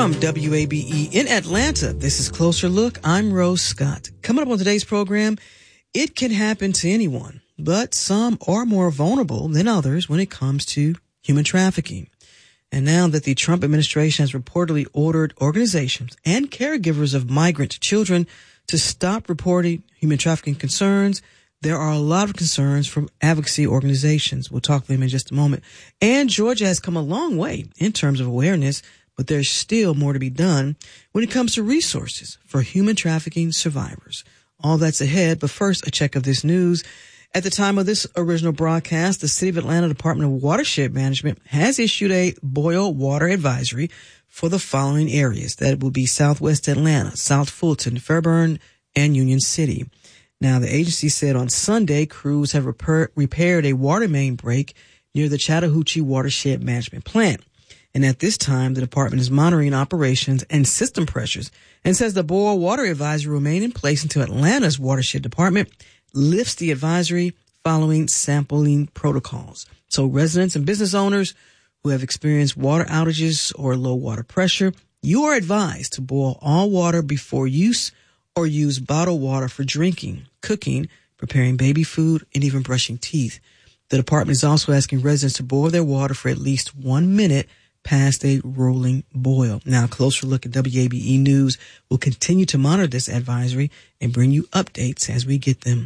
From WABE in Atlanta, this is Closer Look. I'm Rose Scott. Coming up on today's program, it can happen to anyone, but some are more vulnerable than others when it comes to human trafficking. And now that the Trump administration has reportedly ordered organizations and caregivers of migrant children to stop reporting human trafficking concerns, there are a lot of concerns from advocacy organizations. We'll talk to them in just a moment. And Georgia has come a long way in terms of awareness, but there's still more to be done when it comes to resources for human trafficking survivors. All that's ahead, but first, a check of this news. At the time of this original broadcast, the City of Atlanta Department of Watershed Management has issued a boil water advisory for the following areas. That will be Southwest Atlanta, South Fulton, Fairburn, and Union City. Now, the agency said on Sunday, crews have repaired a water main break near the Chattahoochee Watershed Management Plant. And at this time, the department is monitoring operations and system pressures and says the boil water advisory will remain in place until Atlanta's watershed department lifts the advisory following sampling protocols. So residents and business owners who have experienced water outages or low water pressure, you are advised to boil all water before use or use bottled water for drinking, cooking, preparing baby food, and even brushing teeth. The department is also asking residents to boil their water for at least 1 minute past a rolling boil. Now, a closer look at WABE News will continue to monitor this advisory and bring you updates as we get them.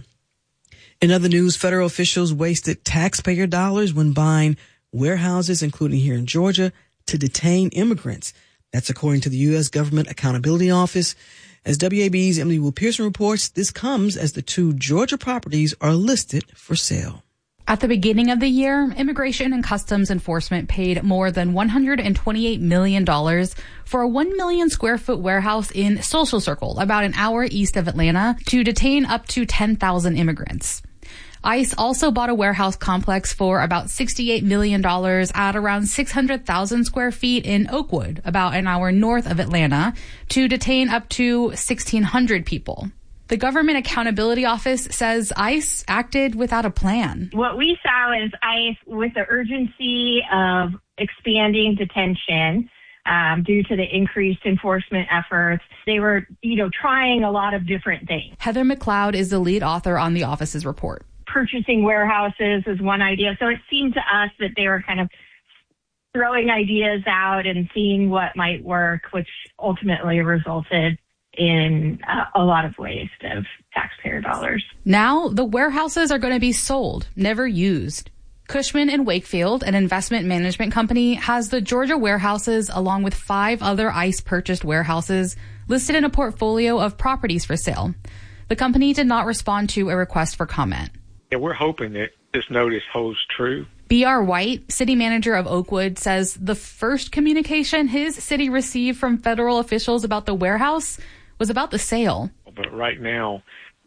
In other news, federal officials wasted taxpayer dollars when buying warehouses, including here in Georgia, to detain immigrants. That's according to the U.S. Government Accountability Office. As WABE's Emily Wu Pearson reports, this comes as the 2 Georgia properties are listed for sale. At the beginning of the year, Immigration and Customs Enforcement paid more than $128 million for a 1 million square foot warehouse in Social Circle, about an hour east of Atlanta, to detain up to 10,000 immigrants. ICE also bought a warehouse complex for about $68 million at around 600,000 square feet in Oakwood, about an hour north of Atlanta, to detain up to 1,600 people. The Government Accountability Office says ICE acted without a plan. What we saw is ICE, with the urgency of expanding detention due to the increased enforcement efforts, they were, trying a lot of different things. Heather McLeod is the lead author on the office's report. Purchasing warehouses is one idea. So it seemed to us that they were kind of throwing ideas out and seeing what might work, which ultimately resulted in a lot of waste of taxpayer dollars. Now the warehouses are going to be sold, never used. Cushman & Wakefield, an investment management company, has the Georgia warehouses along with 5 other ICE-purchased warehouses listed in a portfolio of properties for sale. The company did not respond to a request for comment. Yeah, we're hoping that this notice holds true. B.R. White, city manager of Oakwood, says the first communication his city received from federal officials about the warehouse was about the sale. But right now,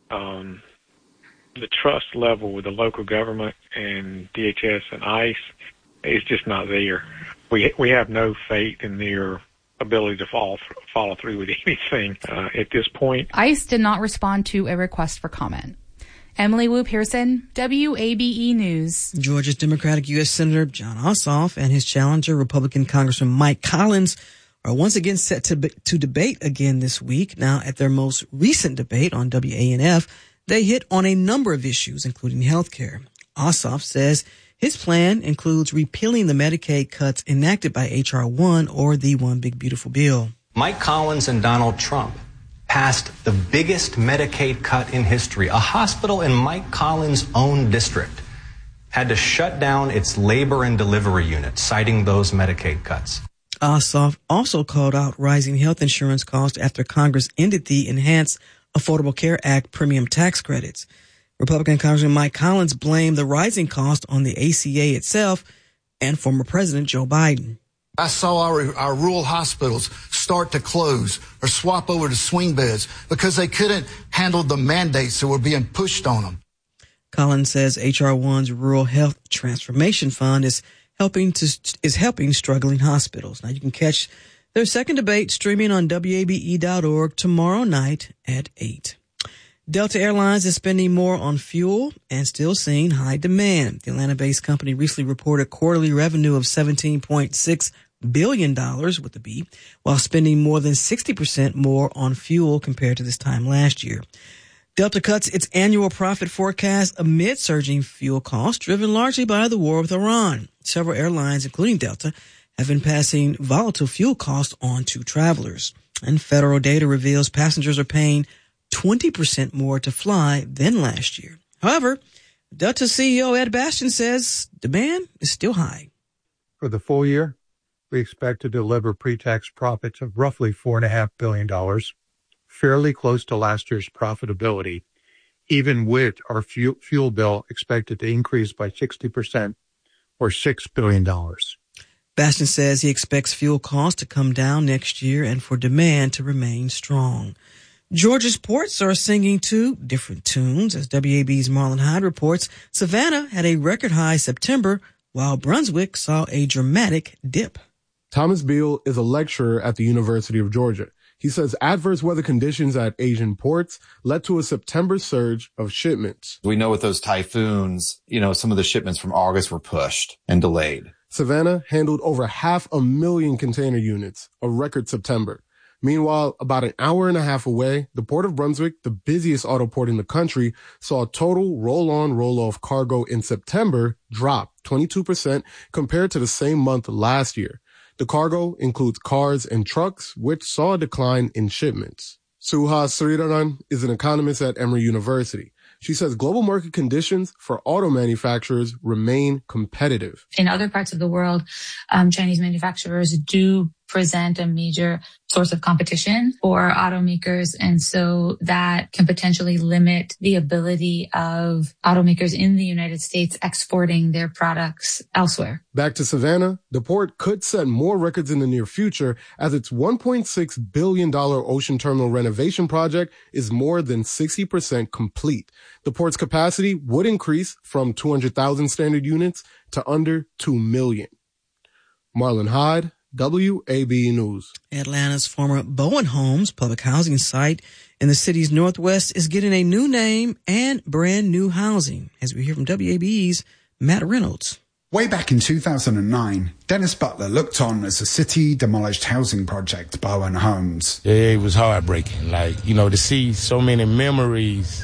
the trust level with the local government and DHS and ICE is just not there. We have no faith in their ability to follow through with anything at this point. ICE did not respond to a request for comment. Emily Wu Pearson, WABE News. Georgia's Democratic U.S. Senator Jon Ossoff and his challenger, Republican Congressman Mike Collins, are once again set to debate again this week. Now, at their most recent debate on WANF, they hit on a number of issues, including health care. Ossoff says his plan includes repealing the Medicaid cuts enacted by H.R. 1, or the One Big Beautiful Bill. Mike Collins and Donald Trump passed the biggest Medicaid cut in history. A hospital in Mike Collins' own district had to shut down its labor and delivery unit, citing those Medicaid cuts. Ossoff also called out rising health insurance costs after Congress ended the Enhanced Affordable Care Act premium tax credits. Republican Congressman Mike Collins blamed the rising cost on the ACA itself and former President Joe Biden. I saw our rural hospitals start to close or swap over to swing beds because they couldn't handle the mandates that were being pushed on them. Collins says H.R. 1's Rural Health Transformation Fund is helping struggling hospitals. Now you can catch their second debate streaming on WABE.org tomorrow night at 8. Delta Airlines is spending more on fuel and still seeing high demand. The Atlanta-based company recently reported quarterly revenue of $17.6 billion with a B, while spending more than 60% more on fuel compared to this time last year. Delta cuts its annual profit forecast amid surging fuel costs, driven largely by the war with Iran. Several airlines, including Delta, have been passing volatile fuel costs on to travelers. And federal data reveals passengers are paying 20% more to fly than last year. However, Delta CEO Ed Bastian says demand is still high. For the full year, we expect to deliver pre-tax profits of roughly $4.5 billion, fairly close to last year's profitability, even with our fuel bill expected to increase by 60% or $6 billion. Bastian says he expects fuel costs to come down next year and for demand to remain strong. Georgia's ports are singing two different tunes. As WAB's Marlon Hyde reports, Savannah had a record high September, while Brunswick saw a dramatic dip. Thomas Beal is a lecturer at the University of Georgia. He says adverse weather conditions at Asian ports led to a September surge of shipments. We know with those typhoons, some of the shipments from August were pushed and delayed. Savannah handled over 500,000 container units, a record September. Meanwhile, about an hour and a half away, the Port of Brunswick, the busiest auto port in the country, saw total roll-on, roll-off cargo in September drop 22% compared to the same month last year. The cargo includes cars and trucks, which saw a decline in shipments. Suha Sridharan is an economist at Emory University. She says global market conditions for auto manufacturers remain competitive. In other parts of the world, Chinese manufacturers do present a major source of competition for automakers. And so that can potentially limit the ability of automakers in the United States exporting their products elsewhere. Back to Savannah, the port could set more records in the near future as its $1.6 billion ocean terminal renovation project is more than 60% complete. The port's capacity would increase from 200,000 standard units to under 2 million. Marlon Hyde, WAB News. Atlanta's former Bowen Homes public housing site in the city's northwest is getting a new name and brand new housing, as we hear from WAB's Matt Reynolds. Way back in 2009, Dennis Butler looked on as the city demolished housing project Bowen Homes. It was heartbreaking, to see so many memories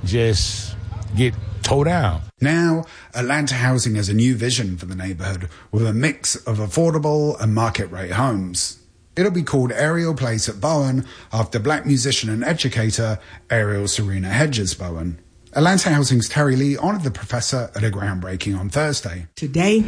just get tore down. Now, Atlanta Housing has a new vision for the neighborhood with a mix of affordable and market-rate homes. It'll be called Ariel Place at Bowen after black musician and educator Ariel Serena Hedges Bowen. Atlanta Housing's Terry Lee honored the professor at a groundbreaking on Thursday. Today,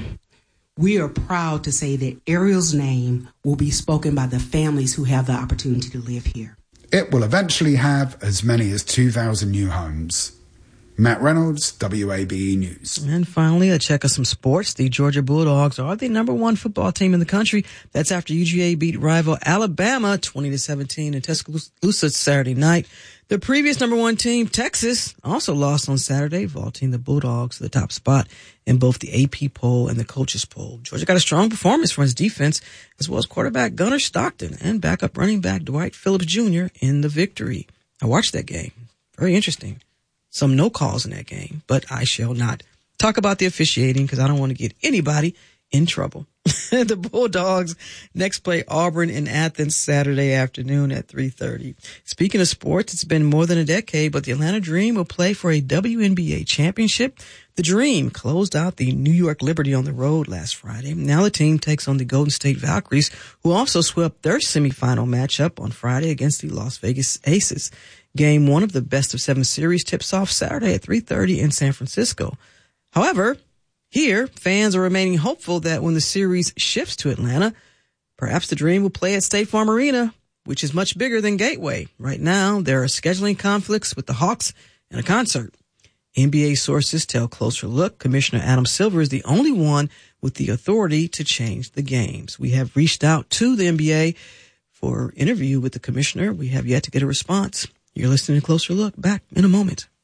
we are proud to say that Ariel's name will be spoken by the families who have the opportunity to live here. It will eventually have as many as 2,000 new homes. Matt Reynolds, WABE News. And finally, a check of some sports. The Georgia Bulldogs are the number one football team in the country. That's after UGA beat rival Alabama 20-17 in Tuscaloosa Saturday night. The previous number one team, Texas, also lost on Saturday, vaulting the Bulldogs to the top spot in both the AP poll and the coaches poll. Georgia got a strong performance from its defense, as well as quarterback Gunnar Stockton and backup running back Dwight Phillips Jr. in the victory. I watched that game. Very interesting. Some no calls in that game, but I shall not talk about the officiating because I don't want to get anybody in trouble. The Bulldogs next play Auburn in Athens Saturday afternoon at 3:30. Speaking of sports, it's been more than a decade, but the Atlanta Dream will play for a WNBA championship. The Dream closed out the New York Liberty on the road last Friday. Now the team takes on the Golden State Valkyries, who also swept their semifinal matchup on Friday against the Las Vegas Aces. Game 1 of the best-of-7 series tips off Saturday at 3:30 in San Francisco. However, here, fans are remaining hopeful that when the series shifts to Atlanta, perhaps the Dream will play at State Farm Arena, which is much bigger than Gateway. Right now, there are scheduling conflicts with the Hawks and a concert. NBA sources tell Closer Look Commissioner Adam Silver is the only one with the authority to change the games. We have reached out to the NBA for interview with the commissioner. We have yet to get a response. You're listening to Closer Look. Back in a moment.